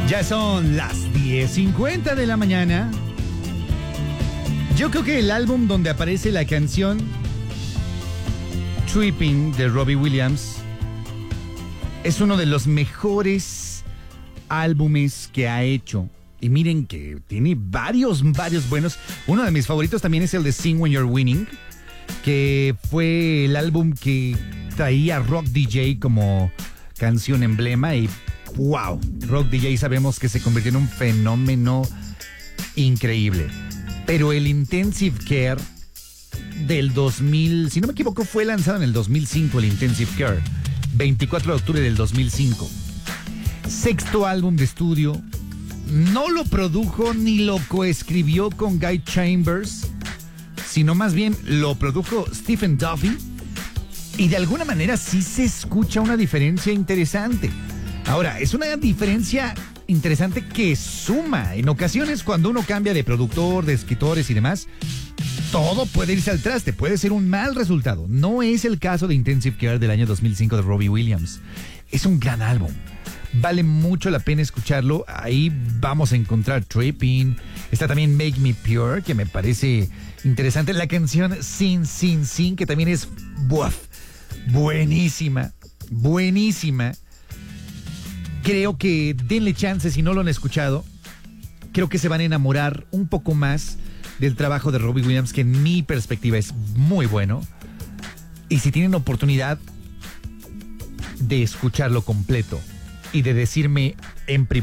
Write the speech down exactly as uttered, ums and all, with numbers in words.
Ya son las diez cincuenta de la mañana. Yo creo que el álbum donde aparece la canción Tripping de Robbie Williams es uno de los mejores álbumes que ha hecho. Y miren que tiene varios, varios buenos. Uno de mis favoritos también es el de Sing When You're Winning, que fue el álbum que traía Rock D J como canción emblema. Y wow, Rock D J sabemos que se convirtió en un fenómeno increíble. Pero el Intensive Care del dos mil, si no me equivoco, fue lanzado en el dos mil cinco, el Intensive Care, veinticuatro de octubre del dos mil cinco. Sexto álbum de estudio. No lo produjo ni lo coescribió con Guy Chambers, sino más bien lo produjo Stephen Duffy. Y de alguna manera sí se escucha una diferencia interesante. Ahora, es una diferencia interesante que suma. En ocasiones, cuando uno cambia de productor, de escritores y demás, todo puede irse al traste, puede ser un mal resultado. No es el caso de Intensive Care del año dos mil cinco de Robbie Williams. Es un gran álbum. Vale mucho la pena escucharlo. Ahí vamos a encontrar Tripping. Está también Make Me Pure, que me parece interesante. La canción Sin, Sin, Sin, que también es buaf, buenísima, buenísima. Creo que denle chance si no lo han escuchado. Creo que se van a enamorar un poco más del trabajo de Robbie Williams, que en mi perspectiva es muy bueno. Y si tienen oportunidad de escucharlo completo y de decirme en privado